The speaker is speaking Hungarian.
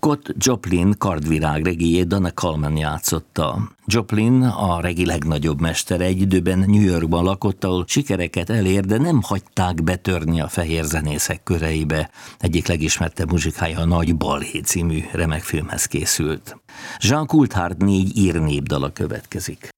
Scott Joplin kardvirág regéjét Donna Coleman játszotta. Joplin, a regi legnagyobb mestere, egy időben New Yorkban lakott, ahol sikereket elér, de nem hagyták betörni a fehér zenészek köreibe. Egyik legismertebb muzsikája a Nagy Balhé című remek filmhez készült. Jean Coulthard 4 ír népdala következik.